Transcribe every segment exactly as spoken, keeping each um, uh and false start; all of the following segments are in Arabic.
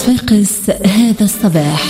صفاقس هذا الصباح.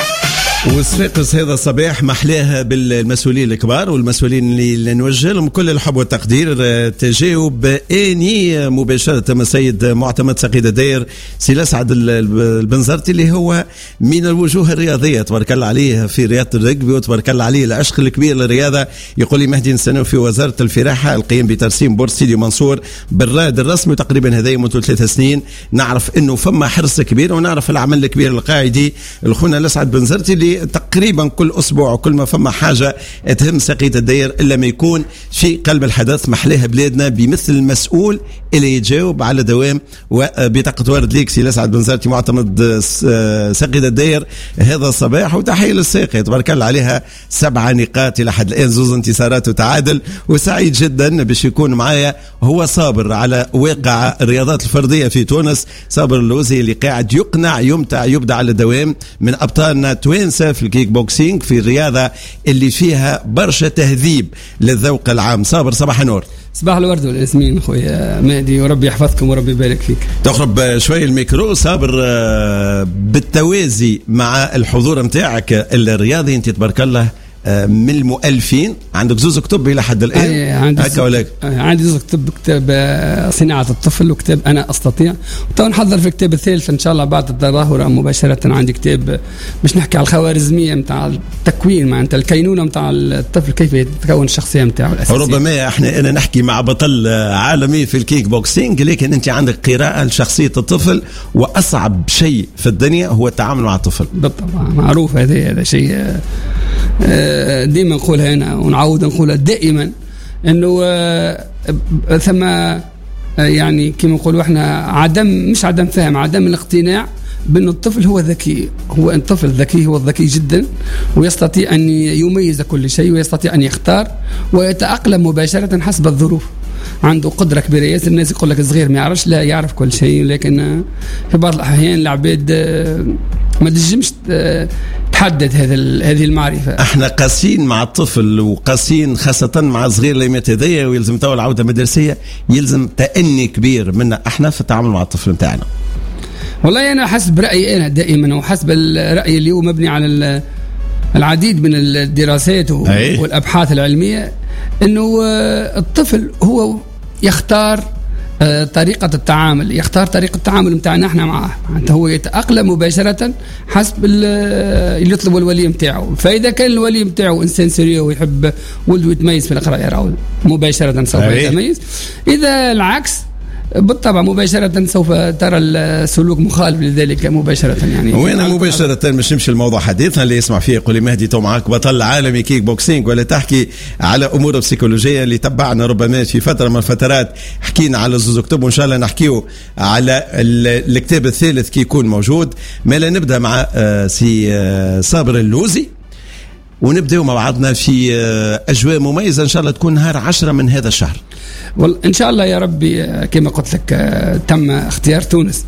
وصفاقس هذا الصباح محلاها بالمسؤولين الكبار والمسؤولين اللي نوجه لهم كل الحب والتقدير. تجاوب آني مباشرة من السيد معتمد سقيد الداير سي أسعد البنزرتي اللي هو من الوجوه الرياضية تبارك الله عليه في رياضة الرجبي وتبارك الله عليه العشق الكبير للرياضة. يقول لي مهدي نستناو في وزارة الفراحة القيام بترسيم بورد سيدي منصور بالرائد الرسمي تقريبا هذا منذ ثلاث سنين. نعرف انه فما حرص كبير ونعرف العمل الكبير القاعدي الخونا الأسعد بنزرتي اللي تقريبا كل أسبوع وكل ما فما حاجة تهم سقيد الداير إلا ما يكون في قلب الحدث محلاها بلادنا بمثل المسؤول اللي يجاوب على دوام. وبطاقة وارد ليك سي أسعد بنزرتي معتمد سقيد الداير هذا الصباح. وتحية للساقي تبارك الله عليها سبعة نقاط إلى حد الآن زوز انتصارات وتعادل. وسعيد جدا باش يكون معايا هو صابر على واقع الرياضات الفردية في تونس. صابر اللوزي اللي قاعد يقنع يمتع يبدع على الدوام من أبطالنا توانسة في الكيك بوكسينج في الرياضة اللي فيها برشا تهذيب للذوق العام. صابر صباح النور. صباح الورد والياسمين خويا مهدي وربي يحفظكم وربي يبارك فيك. تقرب شوي الميكرو صابر. بالتوازي مع الحضور متاعك الرياضي انت تبارك الله من المؤلفين عندك زوز كتب الى حد الان هكا ولا عندي زوز كتب كتاب صناعه الطفل وكتاب انا استطيع. تو نحضر في الكتاب الثالث ان شاء الله بعد التظاهره مباشره. عندي كتاب باش نحكي على الخوارزميه نتاع التكوين معناتها الكينونه نتاع الطفل كيف يتكون الشخصيه نتاعو الاساسيه. ربما احنا انا نحكي مع بطل عالمي في الكيك بوكسينج لكن انت عندك قراءه لشخصيه الطفل واصعب شيء في الدنيا هو التعامل مع الطفل. بالطبع معروف هذا هذا شيء ديما نقولها هنا ونعود نقولها دائما انه ثم يعني كما نقولوا احنا عدم مش عدم فهم عدم الاقتناع بأن الطفل هو ذكي. هو الطفل ذكي هو ذكي جدا ويستطيع أن يميز كل شيء ويستطيع أن يختار ويتأقلم مباشرة حسب الظروف. عنده قدرة كبيرة ياسر. الناس يقول لك صغير ما يعرفش لا يعرف كل شيء لكن في بعض الأحيان العباد ما تنجمش تحدد هذا هذه المعرفة. احنا قاسين مع الطفل وقاسين خاصة مع الصغير اللي مات هذايا ويلزم تو العودة مدرسية يلزم تأني كبير منا احنا في التعامل مع الطفل متاعنا. والله أنا حسب رأيي أنا دائما وحسب الرأي اللي هو مبني على العديد من الدراسات والأبحاث العلمية أنه الطفل هو يختار طريقة التعامل يختار طريقة التعامل متاعنا احنا معه. هو يتأقلم مباشرة حسب اللي يطلب الولي متاعه. فإذا كان الولي متاعه إنسان سريع ويحب ولده يتميز في القراءة مباشرة سوف يتميز. إذا العكس بالطبع مباشرة سوف ترى السلوك مخالف لذلك مباشرة. يعني وين مباشرة مش نمشي الموضوع حديثنا اللي يسمع فيه يقول لي مهدي تو معاك بطل عالمي كيك بوكسينج ولا تحكي على أمور بسيكولوجية اللي تبعنا ربما في فترة من الفترات حكينا على زوز كتب وإن شاء الله نحكيه على الكتاب الثالث كي يكون موجود. ما لا نبدأ مع سي صابر اللوزي ونبدأ مع بعضنا في أجواء مميزة إن شاء الله تكون نهار عشرة من هذا الشهر. إن شاء الله يا ربي. كما قلت لك تم اختيار تونس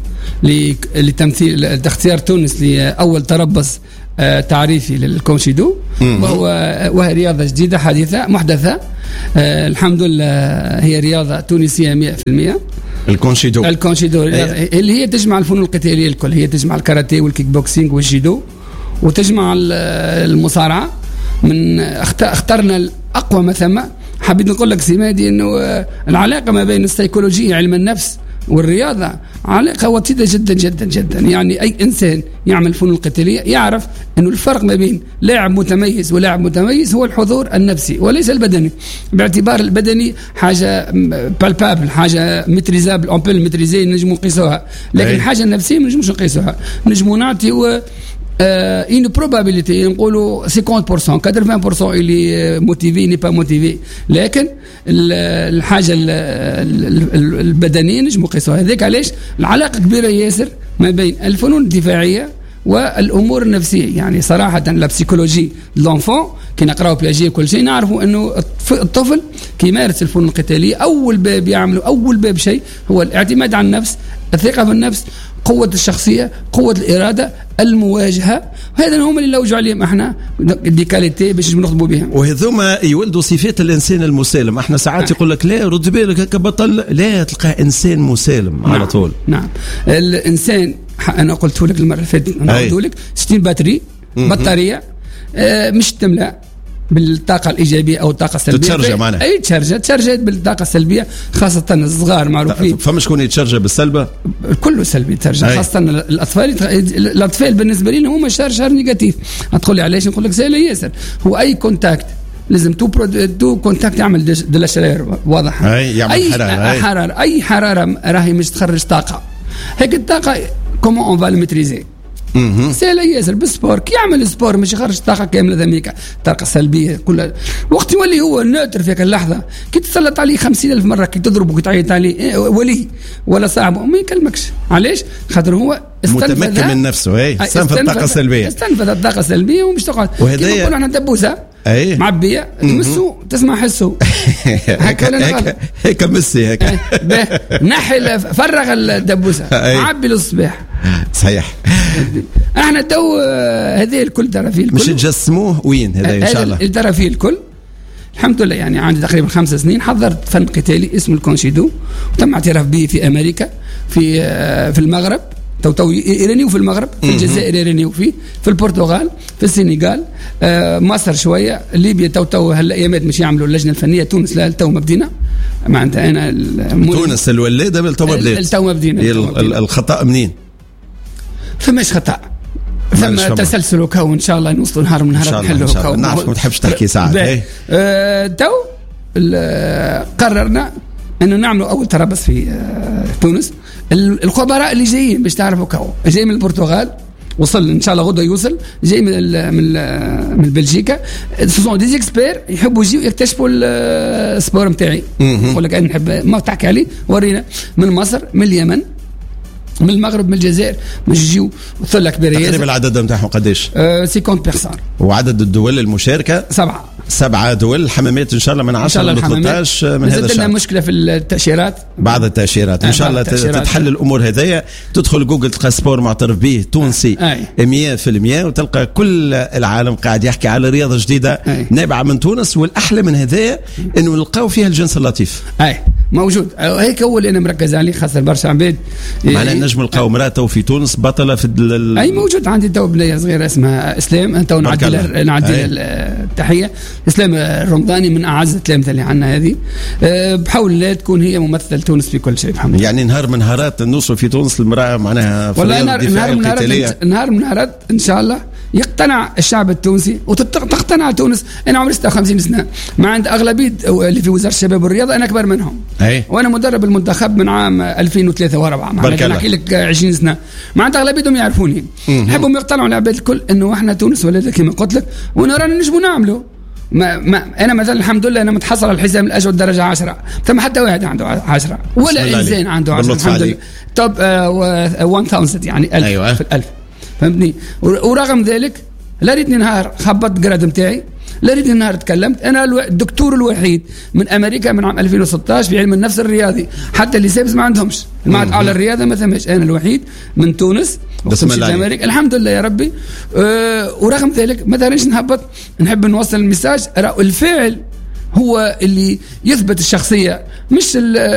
لتمثيل اختيار تونس لأول تربص تعريفي للكونشيدو وهو وهي رياضة جديدة حديثة محدثة. الحمد لله هي رياضة تونسية مئة في المئة. الكونشيدو الكونشيدو اللي هي تجمع الفنون القتالية الكل. هي تجمع الكاراتيه والكيك بوكسينج والجيدو وتجمع المصارعة. من اخترنا الأقوى ما ثم. حبيت نقول لك سيمادي انه العلاقه ما بين السيكولوجيه علم النفس والرياضه علاقه وطيده جدا جدا جدا. يعني اي انسان يعمل فنون القتاليه يعرف انه الفرق ما بين لاعب متميز ولاعب متميز هو الحضور النفسي وليس البدني. باعتبار البدني حاجه بالبابل حاجه متريزابل اون بيل متريزي نجموا نقيسوها لكن الحاجه النفسيه ما نجموش نقيسوها. نجموا نعطيو une probabilité نقولوا خمسين بالمئة ثمانين بالمئة اللي موتيفي ني با موتيفي لكن الحاجه البدنيه نجموا نقيسوها. هذاك علاش العلاقه كبيره ياسر ما بين الفنون الدفاعيه والامور النفسيه. يعني صراحه لا بسيكولوجي لونفون كي نقراو بياجي كل شيء نعرفوا انه الطفل كي يمارس الفنون القتاليه اول باب يعملوا اول باب شيء هو الاعتماد على النفس الثقه في النفس قوة الشخصية قوة الإرادة المواجهة. هذا هم اللي نلوجوا عليهم احنا بكاليتي باش نخدموا بهم. وهذوما يولدوا صفات الإنسان المسالم. احنا ساعات يقول لك لا رد بالك هكا بطل لا تلقى إنسان مسالم. نعم. على طول. نعم الإنسان انا قلت لك المره اللي فاتت نقول لك ستين باتري بطاريه آه مش تملا بالطاقه الايجابيه او الطاقه السلبيه تتشرج معنا اي تشرج تشرجت بالطاقه السلبيه خاصه الصغار معروفين. فما شكون يتشرج بالسلبه؟ كله سلبي يتشرج خاصه الاطفال. الاطفال بالنسبه لي هما شهر شهر نيجاتيف. هتقول لي علاش؟ نقول لك سهل ياسر. هو اي كونتاكت لازم تو تو كونتاكت يعمل دو لاشرير واضح. اي يعمل أي حراره. حراره اي حراره راهي مش تخرج طاقه. هيك الطاقه كومون اون فا الميتريزي سهل ياسر بالسبور. كي يعمل سبور مش يخرج طاقه كامله ذميك طاقه سلبيه كلها. وقت يولي هو ناتر في هيك اللحظه كي تسلط عليه خمسين ألف مره كي تضربه كي تعيط عليه إيه ولي ولا صاحبه ما يكلمكش. علاش؟ خاطر هو متمكن من نفسه. اي استنفذ الطاقه السلبيه استنفذ الطاقه السلبيه ومش تقعد كيما نقولوا احنا دبوسه أيه؟ معبيه تمسوا تسمع حسه هكا ولا هيك مسي هيك نحي فرغ الدبوسه عبي للصباح. صحيح. احنا تو هذه الكل ترى فيه الكل مش تجسموه وين هذا ان شاء الله ترى فيه الكل الحمد لله. يعني عندي تقريبا خمس سنين حضرت فن قتالي اسمه الكونشيدو وتم اعتراف به في امريكا في في المغرب تو تو ايراني وفي المغرب في الجزائر ايراني وفي في البرتغال في السنغال آه مصر شويه ليبيا تو تو هالايامات مش يعملوا اللجنه الفنيه. تونس لا تو ما بدينا معناتها انا تونس الولاده تو ما بديت تو ما بدينا الخطا منين؟ فماش خطا ثم تسلسل وكو ان شاء الله نوصلوا نهار من نهار نحلوا. نعرف ما تحبش تحكي ساعات. آه تو قررنا انه نعملوا اول تربص في آه تونس. الخبراء اللي جايين باش تعرفوا كو جاي من البرتغال وصل ان شاء الله غدا يوصل جاي من ال من ال من بلجيكا. سوسون دي اكسبير يحبوا يجيو يكتشفوا السبور نتاعي. يقول لك انا نحب ما تحكي عليه ورينا من مصر من اليمن من المغرب من الجزائر باش يجيو ثله كبيره. تقريبا العدد نتاعهم قداش؟ أه خمسين بيرسون. وعدد الدول المشاركه سبعه سبعه دول. الحمامات ان شاء الله من عشرة ل ثلاثة عشر من هذا الشهر. عندنا مشكله في التاشيرات بعض التاشيرات ان شاء الله تتحل الامور هذيا. تدخل جوجل تلقى سبور معترف به تونسي مية بالمية وتلقى كل العالم قاعد يحكي على رياضه جديده نابعه من تونس. والاحلى من هذايا انه نلقاو فيها الجنس اللطيف. اي موجود. هيك هو اللي انا مركز عليه خاصه برشا عباد. معنا نجم نلقاو مراته في تونس بطله في ال... اي موجود. عندي تو بنيه صغيره اسمها اسلام انت ونعدي نعدي التحيه. اسلام الرمضاني من اعز التلامذه اللي عندنا هذه. أه بحول الله تكون هي ممثل تونس في كل شيء الحمد لله. يعني نهار من نهارات نوصل في تونس المراه معناها في والله نهار نهار من نهارات نهار من نهارات ان شاء الله يقتنع الشعب التونسي وتقتنع تونس. انا عمري ستة وخمسين سنه ما عند اغلبيه اللي في وزاره الشباب والرياضه انا اكبر منهم. أي. وانا مدرب المنتخب من عام ألفين وثلاثة وأربعة معناتها نحكي لك عشرين سنه. معناتها اغلبيتهم يعرفوني. نحبهم يقتنعوا العباد الكل انه احنا تونس ولا كما قلت لك ونرانا نجموا نعملوا. ما, ما انا مثلا الحمد لله انا متحصل على الحزام الاجود درجه عشرة. ثم حتى واحد عنده عشرة ولا انسان عنده عشرة الحمد لله. توب آه ألف يعني ألف. أيوة. في الألف فهمتني. ورغم ذلك لا ريتني نهار خبطت جراد نتاعي لا ريتني نهار تكلمت. انا الدكتور الوحيد من امريكا من عام ألفين وستة عشر في علم النفس الرياضي. حتى اللي سابس ما عندهمش المعهد على الرياضه ما ثماش. انا الوحيد من تونس بسم الله امريكا الحمد لله يا ربي. أه ورغم ذلك ما داريش نهبط. نحب نوصل المساج. الفاعل هو اللي يثبت الشخصيه مش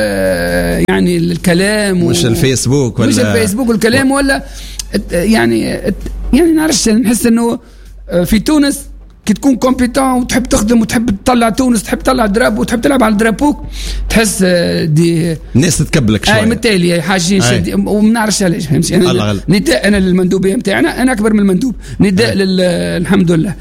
يعني الكلام مش الفيسبوك ولا مش الفيسبوك والكلام ولا يعني يعني نعرفش. نحس انه في تونس كي تكون كومبيتون وتحب تخدم وتحب تطلع تونس تحب تطلع دراب وتحب تلعب على درابوك تحس دي الناس تتكبلك شويه. اي متالي حاجين شدي وما نعرفش علاش فهمتي. انا نداء انا للمندوبيه نتاعنا انا اكبر من المندوب. نداء الحمد لله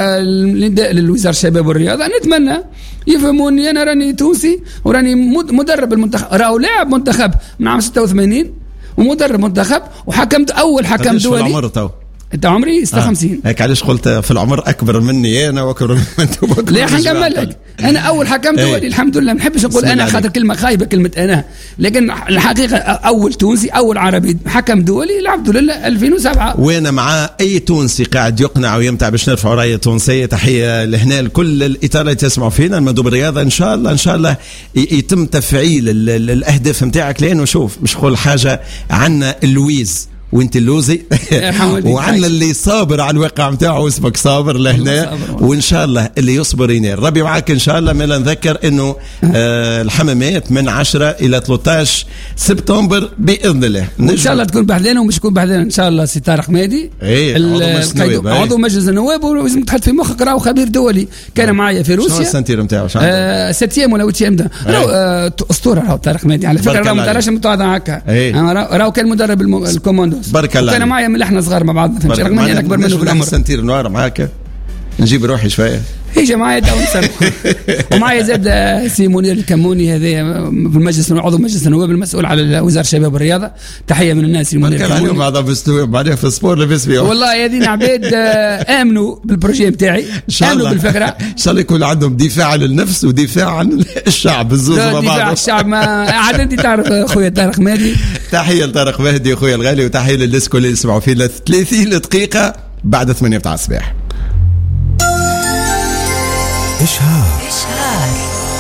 نداء للوزاره الشباب والرياضه. نتمنى يفهموني انا راني تونسي وراني مدرب المنتخب. راهو لاعب منتخب من عام ستة وثمانين ومدرب منتخب وحكمت اول حكم دولي. في العمر تو انت عمري ستة وخمسين. آه. هيك علاش قلت في العمر اكبر مني انا واكبر من انت. ليه حنكمل لك. انا اول حكم دولي الحمد لله. ما نحبش نقول انا خاطر كلمه خايبه كلمه انا لكن الحقيقه اول تونسي اول عربي حكم دولي الحمد لله ألفين وسبعة. وانا مع اي تونسي قاعد يقنع ويمتع باش نرفعوا رايه تونسيه. تحيه لهنا لكل الاطار اللي تسمعوا فينا المندوب الرياضه. ان شاء الله ان شاء الله يتم تفعيل الاهداف نتاعك. لانه شوف مش نقول حاجه عنا اللويز وانت اللوزي وعندنا اللي صابر على الواقع نتاعو اسمك صابر لهنا، وان شاء الله اللي يصبر ينال. ربي معاك ان شاء الله. ما نذكر انه آه الحمامات من عشرة الى ثلاثة عشر سبتمبر باذن الله، ان شاء الله تكون بحذانا ومش تكون بحذانا ان شاء الله. سي طارق مهدي عضو مجلس النواب، ولازم تحط في مخك راهو خبير دولي كان معايا في روسيا. شنو السنتير نتاعو؟ آه ستيام ولا وتيام ده راهو آه اسطوره راهو طارق مهدي على فكره. راهو ما تراش متواضع هكا، راهو كان مدرب الكوماندوز. بارك الله. كان معايا من احنا صغار مع بعض، فهمت؟ رغم اني اكبر منه في العمر. سنتير نوار معاك نجيب روحي شويه. هي معايا داون سنة. ومعايا زاد سي منير الكموني، هذا في المجلس، عضو مجلس النواب المسؤول على وزاره الشباب والرياضه. تحيه من الناس منير الكموني. كان بعض مستوى بعدين في السبور لبس فيه. والله هذين عباد امنوا بالبروجي نتاعي، امنوا بالفكره. ان شاء الله يكون عندهم دفاع عن النفس ودفاع عن الشعب الزوز مع بعض. دفاع عن الشعب ما عاد انت تعرف اخويا طارق مهدي. تحيه لطارق مهدي اخويا الغالي، وتحيه للناس اللي يسمعوا فينا ثلاثين دقيقه بعد ثمانية بتاع الصباح. إشهار. إشهار.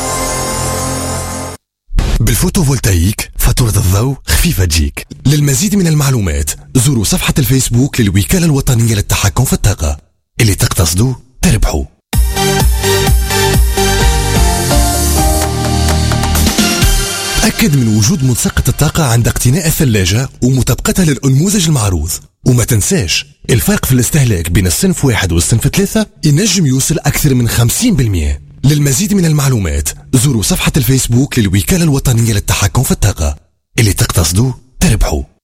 بالفوتوفولتايك فاتورة الضوء خفيفة تجيك. للمزيد من المعلومات زوروا صفحة الفيسبوك للوكالة الوطنية للتحكم في الطاقة. اللي تقتصدوا تربحوا. تأكد من وجود ملصقة الطاقة عند اقتناء الثلاجة ومطابقتها للأنموذج المعروض. وما تنساش الفرق في الاستهلاك بين الصنف واحد والصنف ثلاثة ينجم يوصل أكثر من خمسين بالمئة. للمزيد من المعلومات زوروا صفحة الفيسبوك للوكالة الوطنية للتحكم في الطاقة. اللي تقتصدوا تربحوا.